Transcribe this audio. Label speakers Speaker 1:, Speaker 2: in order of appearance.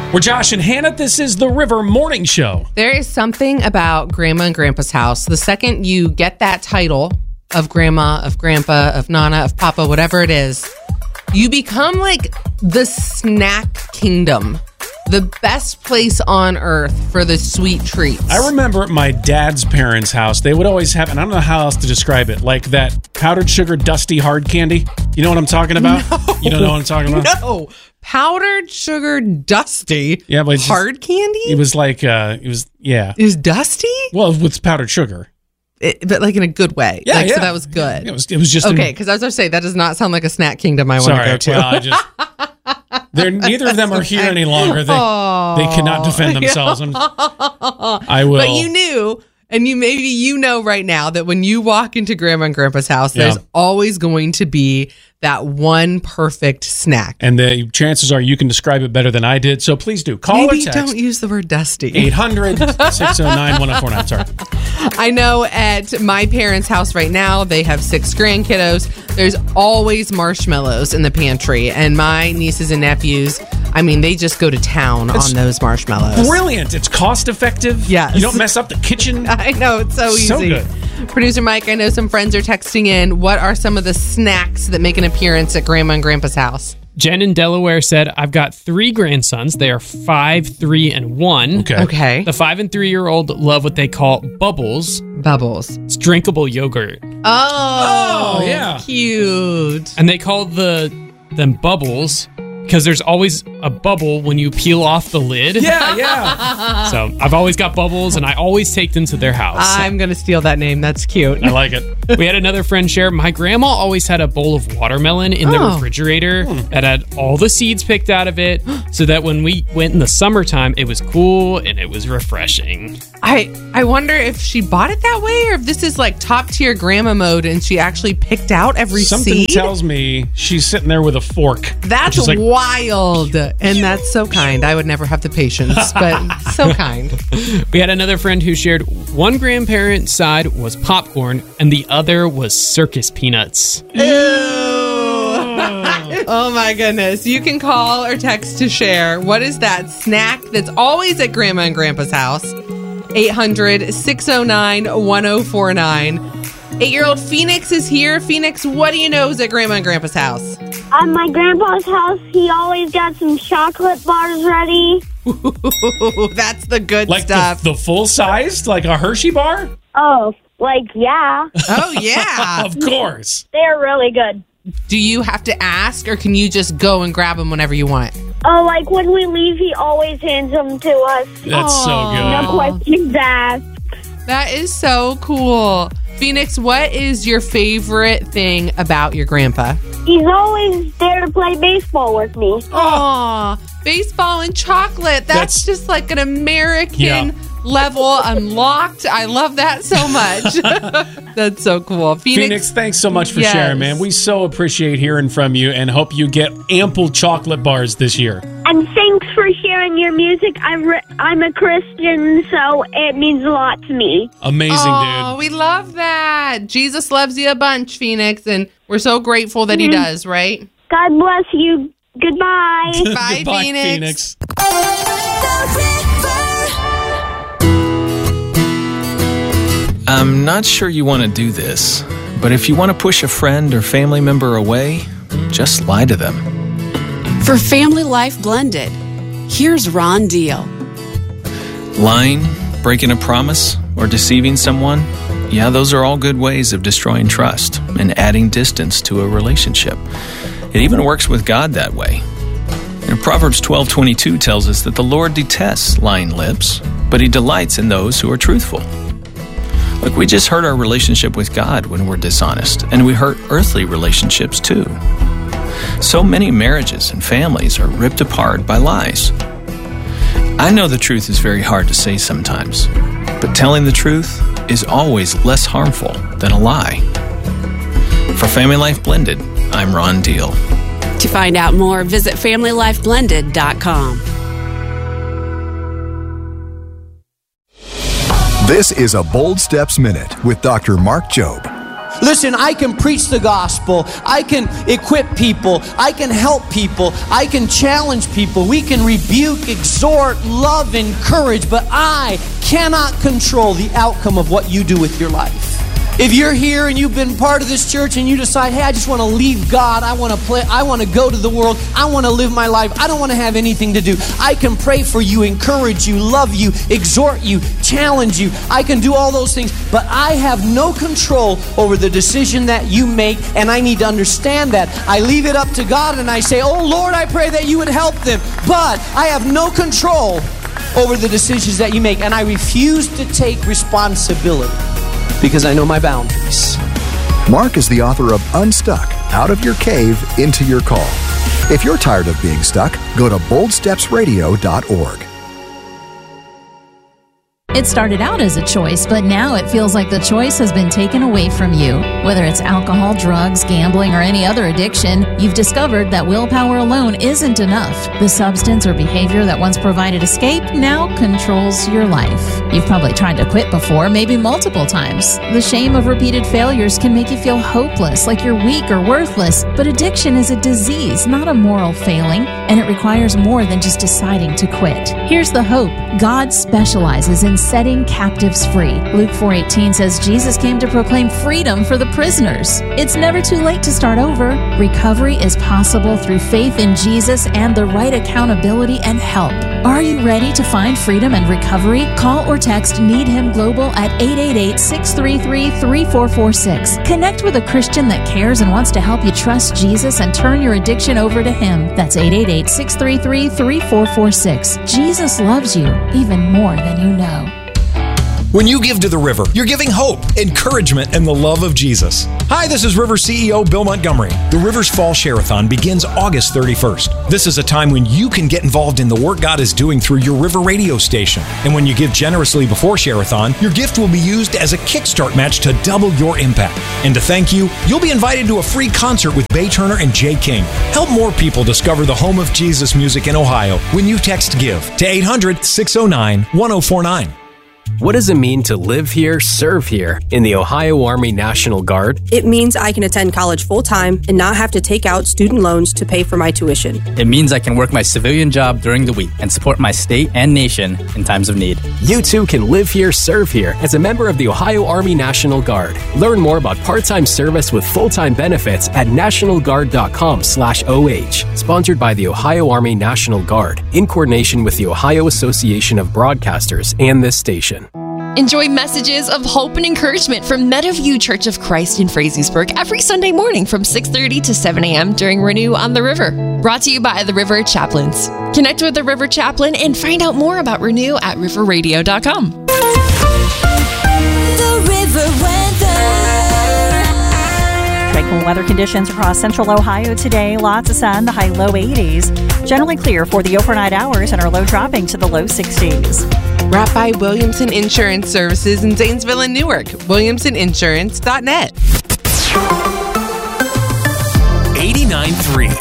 Speaker 1: We're Josh and Hannah. This is the River Morning Show.
Speaker 2: There is something about Grandma and Grandpa's house. The second you get that title of Grandma, of Grandpa, of Nana, of Papa, whatever it is, you become like the snack kingdom. The best place on earth for the sweet treats.
Speaker 1: I remember at my dad's parents' house, they would always have, and I don't know how else to describe it, like that powdered sugar dusty hard candy. You know what I'm talking about?
Speaker 2: No.
Speaker 1: You don't know what I'm talking about?
Speaker 2: No. Powdered sugar dusty hard candy?
Speaker 1: It was like, It
Speaker 2: was dusty?
Speaker 1: Well, with powdered sugar.
Speaker 2: But like in a good way.
Speaker 1: Yeah,
Speaker 2: So that was good.
Speaker 1: It was just...
Speaker 2: Okay, because I was going to say, that does not sound like a snack kingdom I want to go to.
Speaker 1: Well, I just... neither of them are here any longer. They cannot defend themselves. I will.
Speaker 2: But you knew, and maybe you know right now that when you walk into Grandma and Grandpa's house, there's always going to be that one perfect snack.
Speaker 1: And the chances are you can describe it better than I did. So please do. Call or text.
Speaker 2: Don't use the word dusty.
Speaker 1: 800-609-1049. Sorry.
Speaker 2: I know at my parents' house right now, they have 6 grandkiddos. There's always marshmallows in the pantry. And my nieces and nephews, I mean, they just go to town on those marshmallows.
Speaker 1: Brilliant. It's cost effective.
Speaker 2: Yes.
Speaker 1: You don't mess up the kitchen.
Speaker 2: I know. It's so easy.
Speaker 1: So good.
Speaker 2: Producer Mike, I know some friends are texting in. What are some of the snacks that make an appearance at Grandma and Grandpa's house?
Speaker 3: Jen in Delaware said, I've got 3 grandsons. They are 5, 3, and 1.
Speaker 2: Okay.
Speaker 3: The 5 and 3-year-old love what they call bubbles.
Speaker 2: Bubbles.
Speaker 3: It's drinkable yogurt.
Speaker 2: Oh,
Speaker 1: yeah.
Speaker 2: Cute.
Speaker 3: And they call them bubbles because there's always a bubble when you peel off the lid.
Speaker 1: Yeah.
Speaker 3: So I've always got bubbles, and I always take them to their house.
Speaker 2: I'm going to steal that name. That's cute.
Speaker 1: I like it.
Speaker 3: We had another friend share. My grandma always had a bowl of watermelon in the refrigerator that had all the seeds picked out of it so that when we went in the summertime, it was cool and it was refreshing.
Speaker 2: I wonder if she bought it that way or if this is like top tier grandma mode and she actually picked out every
Speaker 1: Something
Speaker 2: seed.
Speaker 1: tells me she's sitting there with a fork.
Speaker 2: That's wild. And that's so kind. I would never have the patience, but so kind.
Speaker 3: We had another friend who shared one grandparent's side was popcorn and the other was circus peanuts.
Speaker 2: Oh my goodness. You can call or text to share. What is that snack that's always at Grandma and Grandpa's house? 800-609-1049. 8-year-old Phoenix is here. Phoenix, what do you know is at Grandma and Grandpa's house?
Speaker 4: At my grandpa's house, he always got some chocolate bars ready.
Speaker 2: Ooh, that's the good stuff.
Speaker 1: The full-sized, like a Hershey bar?
Speaker 4: Oh, yeah.
Speaker 2: Oh, yeah.
Speaker 1: Of course.
Speaker 4: They're really good.
Speaker 2: Do you have to ask, or can you just go and grab them whenever you want?
Speaker 4: Oh, when we leave, he always hands them to us.
Speaker 1: That's so good.
Speaker 4: No questions asked.
Speaker 2: That is so cool. Phoenix, what is your favorite thing about your grandpa?
Speaker 4: He's always there to play baseball with me.
Speaker 2: Aw, baseball and chocolate. That's just like an American level unlocked. I love that so much. That's so cool.
Speaker 1: Phoenix, thanks so much for sharing, man. We so appreciate hearing from you and hope you get ample chocolate bars this year.
Speaker 4: And thanks for sharing your music. I'm a Christian, so it means a lot to me.
Speaker 1: Amazing, dude.
Speaker 2: Oh, we love that. Jesus loves you a bunch, Phoenix, and we're so grateful that he does, right?
Speaker 4: God bless you. Goodbye.
Speaker 2: Bye,
Speaker 1: Goodbye,
Speaker 2: Phoenix.
Speaker 5: I'm not sure you want to do this, but if you want to push a friend or family member away, just lie to them.
Speaker 6: For Family Life Blended, here's Ron Deal.
Speaker 5: Lying, breaking a promise, or deceiving someone, those are all good ways of destroying trust and adding distance to a relationship. It even works with God that way. Proverbs 12:22 tells us that the Lord detests lying lips, but he delights in those who are truthful. Look, we just hurt our relationship with God when we're dishonest, and we hurt earthly relationships too. So many marriages and families are ripped apart by lies. I know the truth is very hard to say sometimes, but telling the truth is always less harmful than a lie. For Family Life Blended, I'm Ron Deal.
Speaker 6: To find out more, visit FamilyLifeBlended.com.
Speaker 7: This is a Bold Steps Minute with Dr. Mark Jobe. Listen, I can preach the gospel. I can equip people. I can help people. I can challenge people. We can rebuke, exhort, love, encourage, but I cannot control the outcome of what you do with your life. If you're here and you've been part of this church and you decide, hey, I just want to leave God, I want to go to the world, I want to live my life, I don't want to have anything to do, I can pray for you, encourage you, love you, exhort you, challenge you. I can do all those things, but I have no control over the decision that you make, and I need to understand that. I leave it up to God and I say, oh Lord, I pray that you would help them, but I have no control over the decisions that you make, and I refuse to take responsibility because I know my boundaries.
Speaker 8: Mark is the author of Unstuck, Out of Your Cave, Into Your Call. If you're tired of being stuck, go to boldstepsradio.org.
Speaker 9: It started out as a choice, but now it feels like the choice has been taken away from you. Whether it's alcohol, drugs, gambling, or any other addiction, you've discovered that willpower alone isn't enough. The substance or behavior that once provided escape now controls your life. You've probably tried to quit before, maybe multiple times. The shame of repeated failures can make you feel hopeless, like you're weak or worthless. But addiction is a disease, not a moral failing, and it requires more than just deciding to quit. Here's the hope. God specializes in setting captives free. Luke 4:18 says Jesus came to proclaim freedom for the prisoners. It's never too late to start over. Recovery is possible through faith in Jesus and the right accountability and help. Are you ready to find freedom and recovery? Call or text Need Him Global at 888-633-3446. Connect with a Christian that cares and wants to help you trust Jesus and turn your addiction over to Him. That's 888-633-3446. Jesus loves you even more than you know.
Speaker 10: When you give to the River, you're giving hope, encouragement, and the love of Jesus. Hi, this is River CEO Bill Montgomery. The River's Fall Share-a-thon begins August 31st. This is a time when you can get involved in the work God is doing through your River radio station. And when you give generously before Share-a-thon, your gift will be used as a kickstart match to double your impact. And to thank you, you'll be invited to a free concert with Bay Turner and Jay King. Help more people discover the home of Jesus music in Ohio when you text GIVE to 800-609-1049.
Speaker 11: What does it mean to live here, serve here in the Ohio Army National Guard?
Speaker 12: It means I can attend college full-time and not have to take out student loans to pay for my tuition.
Speaker 13: It means I can work my civilian job during the week and support my state and nation in times of need.
Speaker 11: You too can live here, serve here as a member of the Ohio Army National Guard. Learn more about part-time service with full-time benefits at nationalguard.com/OH. Sponsored by the Ohio Army National Guard in coordination with the Ohio Association of Broadcasters and this station.
Speaker 14: Enjoy messages of hope and encouragement from Meadowview Church of Christ in Frazeysburg every Sunday morning from 6:30 to 7 a.m. during Renew on the River. Brought to you by the River Chaplains. Connect with the River Chaplain and find out more about Renew at riverradio.com.
Speaker 15: The River Weather. Tranquil weather conditions across central Ohio today. Lots of sun, the high low 80s. Generally clear for the overnight hours and our low dropping to the low 60s.
Speaker 2: Brought by Williamson Insurance Services in Zanesville and Newark. WilliamsonInsurance.net.
Speaker 10: 89.3